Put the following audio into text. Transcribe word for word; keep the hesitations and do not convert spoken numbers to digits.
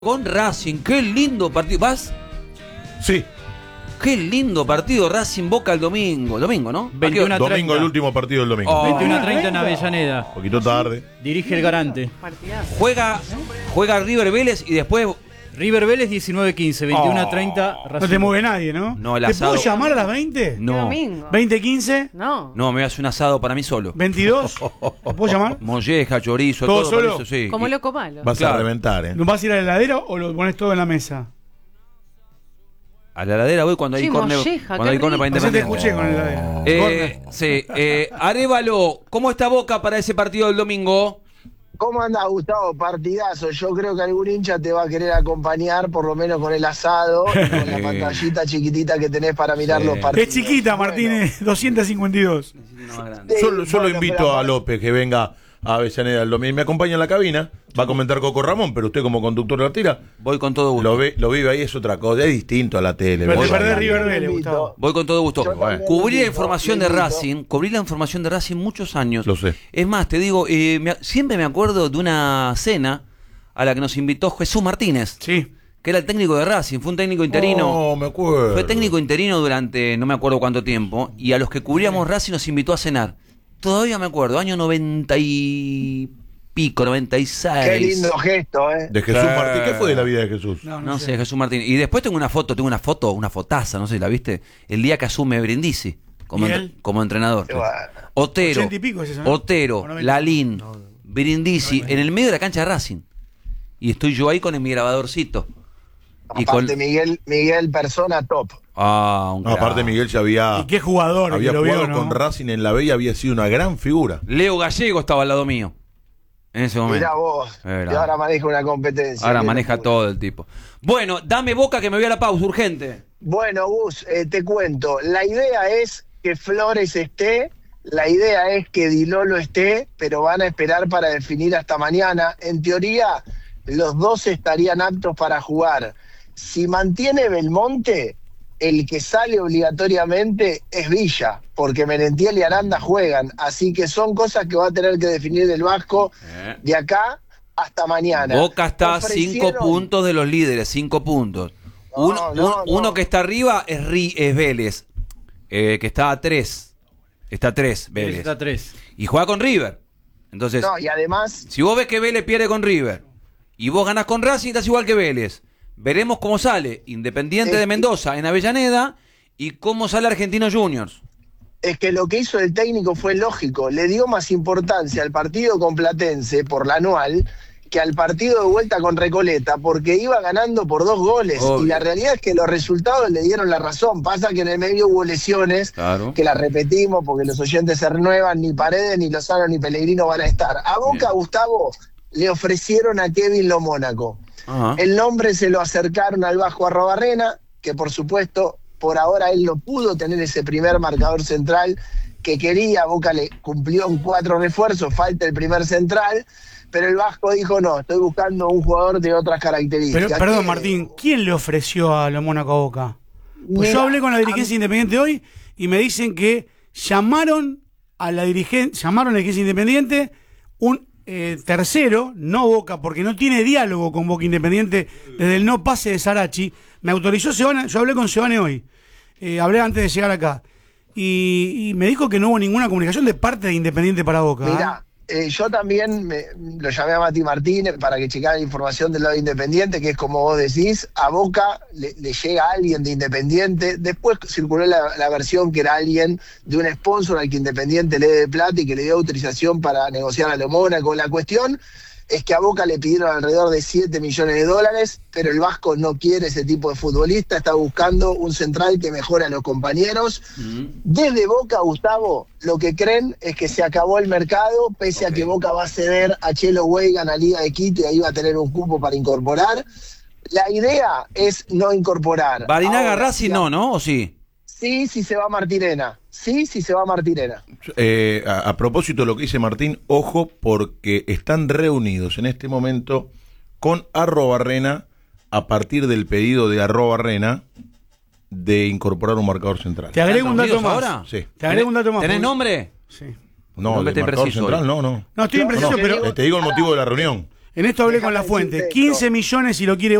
Con Racing, qué lindo partido. ¿Vas? Sí. Qué lindo partido Racing Boca el domingo. Domingo, ¿no? veintiuno a treinta. Domingo, el último partido del domingo. Oh. veintiuno a treinta en Avellaneda. Un poquito tarde. Dirige el Garante. Juega, juega River Vélez y después. River Vélez diecinueve quince, veintiuno a treinta. No te mueve nadie, ¿no? No, el ¿Te asado. puedo llamar a las veinte? No. Domingo. ¿veinte quince? No. No, me voy a hacer un asado para mí solo. ¿veintidós? ¿Te puedo llamar? Molleja, chorizo, ¿Todo todo, solo? para eso, sí. Como Y- loco malo. Vas Claro. a reventar, ¿eh? ¿Lo vas a ir a la heladera o lo pones todo en la mesa? A la heladera voy cuando hay Sí, córner. molleja, Cuando qué hay córner para rico. Así te Independiente. escuché con el heladera. Eh, sí, eh, Arévalo, ¿cómo está Boca para ese partido del domingo? ¿Cómo andás, Gustavo? Partidazo. Yo creo que algún hincha te va a querer acompañar, por lo menos con el asado y con la Sí. pantallita chiquitita que tenés para mirar Sí. los partidos. Es chiquita, Bueno, Martínez, doscientos cincuenta y dos. sí, Yo, yo lo bueno, invito pero- a López que venga a Avellaneda el domingo. Me acompaña en la cabina. Va a comentar Coco Ramón, pero usted como conductor de la tira Voy con todo gusto. lo ve, lo vive ahí, es otra cosa. Es distinto a la tele. Pero Vos te perdés sabés. River Yo te Vélez, invito. Gustavo. Voy con todo gusto. Yo también Cubrí la invito, información de invito. Racing, cubrí la información de Racing muchos años. Lo sé. Es más, te digo, eh, me- siempre me acuerdo de una cena a la que nos invitó Jesús Martínez, Sí. que era el técnico de Racing, fue un técnico interino. No, me acuerdo. Fue técnico interino durante no me acuerdo cuánto tiempo, y a los que cubríamos Racing nos invitó a cenar. Todavía me acuerdo, año noventa y pico, noventa y seis. Qué lindo gesto, ¿eh? De Jesús Sí. Martín. ¿Qué fue de la vida de Jesús? No, No sé, Jesús Martínez. Y después tengo una foto, tengo una foto, una fotaza, no sé si la viste, el día que asume Brindisi como, ¿Y entre- él? como entrenador. Qué bueno. Otero, ochenta y pico es eso, ¿no? Otero, O noventa. Lalín, Brindisi, en el medio de la cancha de Racing. Y estoy yo ahí con mi grabadorcito. Y con... Aparte, Miguel, Miguel, persona top. Ah, un No, crack. aparte Miguel ya había, Y qué jugador había que lo jugado vio, ¿no? con Racing en la B y había sido una gran figura. Leo Gallego estaba al lado mío. En ese momento. Mirá vos. Mirá. Y ahora maneja una competencia. Ahora Qué maneja locura. todo el tipo. Bueno, dame Boca que me voy a la pausa, urgente. Bueno, Gus, eh, te cuento. La idea es que Flores esté, la idea es que Dilolo esté, pero van a esperar para definir hasta mañana. En teoría, los dos estarían aptos para jugar. Si mantiene Belmonte, el que sale obligatoriamente es Villa, porque Merentiel y Aranda juegan. Así que son cosas que va a tener que definir el Vasco Eh. de acá hasta mañana. Boca está a cinco Ofrecieron- puntos de los líderes, cinco puntos. No, uno, no, un- no. uno que está arriba es, Ri- es Vélez, eh, que está a tres. Está a tres, Vélez. Está tres. Y juega con River. Entonces, No, y además, si vos ves que Vélez pierde con River y vos ganás con Racing, estás igual que Vélez. Veremos cómo sale Independiente Es de que- Mendoza en Avellaneda y cómo sale Argentinos Juniors. es que lo que hizo el técnico fue lógico, le dio más importancia al partido con Platense por la anual que al partido de vuelta con Recoleta, porque iba ganando por dos goles. Obvio. Y la realidad es que los resultados le dieron la razón. Pasa que en el medio hubo lesiones, Claro. que las repetimos porque los oyentes se renuevan, ni Paredes, ni Lozano, ni Pellegrino van a estar. A Boca, Bien. Gustavo, le ofrecieron a Kevin Lo Mónaco. Ajá. El nombre se lo acercaron al Vasco Arrobarrena, que por supuesto, por ahora él no pudo tener ese primer marcador central que quería. Boca le cumplió en cuatro refuerzos, falta el primer central, pero el Vasco dijo no, estoy buscando un jugador de otras Pero, características. perdón, Que- Martín, ¿quién le ofreció a lo Mónaco a Boca? Pues Mira, yo hablé con la a- dirigencia independiente hoy y me dicen que llamaron a la dirigencia, llamaron a la dirigencia independiente un eh, tercero, no Boca, porque no tiene diálogo con Boca Independiente desde el no pase de Sarachi. Me autorizó Sebane, yo hablé con Sebane hoy, eh, hablé antes de llegar acá, y, y me dijo que no hubo ninguna comunicación de parte de Independiente para Boca. ¿eh? Mirá, eh, yo también me- lo llamé a Mati Martínez para que checara la información del lado de Independiente, que es como vos decís, a Boca le, le llega alguien de Independiente, después circuló la, la versión que era alguien de un sponsor al que Independiente le dé plata y que le dio autorización para negociar a lo Mónaco. La cuestión es que a Boca le pidieron alrededor de siete millones de dólares, pero el Vasco no quiere ese tipo de futbolista, está buscando un central que mejore a los compañeros. Desde Boca, Gustavo, lo que creen es que se acabó el mercado, pese Ok. a que Boca va a ceder a Chelo Weigan a Liga de Quito y ahí va a tener un cupo para incorporar. La idea es no incorporar. Barinaga Ahora, Racing si a- no, ¿no? ¿O sí? Sí, sí se va Martirena. Sí, sí se va Martirena. Eh, a, a propósito de lo que dice Martín, ojo porque están reunidos en este momento con Arrobarrena a partir del pedido de Arrobarrena de incorporar un marcador central. Te agrego un dato ¿Están más. reunidos ahora? Sí. Te agrego un dato más. ¿Tenés porque- nombre? Sí. No, Nombre de está marcador impreciso central, hoy. no, no. No, estoy No, impreciso, no, pero Eh, te digo el motivo de la reunión. En esto hablé Dejame con la decirte fuente. esto. quince millones si lo quiere